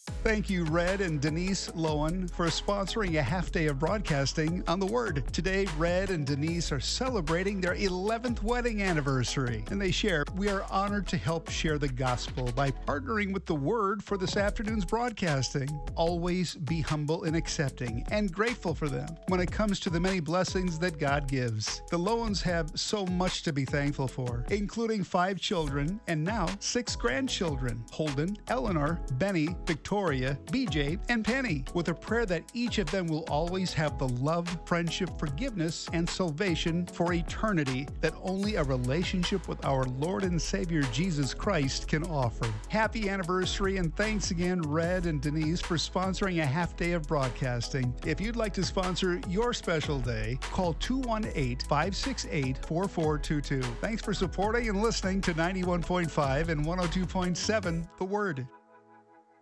Thank you, Red and Denise Lowen, for sponsoring a half day of broadcasting on The Word. Today, Red and Denise are celebrating their 11th wedding anniversary, and they share, "We are honored to help share the gospel by partnering with The Word for this afternoon's broadcasting. Always be humble and accepting and grateful for them when it comes to the many blessings that God gives." The Lowens have so much to be thankful for, including 5 children and now 6 grandchildren: Holden, Eleanor, Benny, Victoria, BJ, and Penny, with a prayer that each of them will always have the love, friendship, forgiveness, and salvation for eternity that only a relationship with our Lord and Savior Jesus Christ can offer. Happy anniversary, and thanks again, Red and Denise, for sponsoring a half day of broadcasting. If you'd like to sponsor your special day, call 218-568-4422. Thanks for supporting and listening to 91.5 and 102.7 The Word.